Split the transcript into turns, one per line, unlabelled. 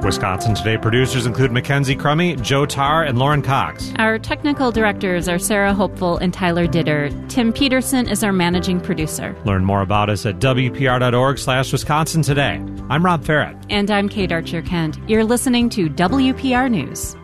Wisconsin Today producers include Mackenzie Crummy, Joe Tarr, and Lauren Cox.
Our technical directors are Sarah Hopeful and Tyler Ditter. Tim Peterson is our managing producer.
Learn more about us at WPR.org/Wisconsin Today. I'm Rob Farrett.
And I'm Kate Archer-Kent. You're listening to WPR News.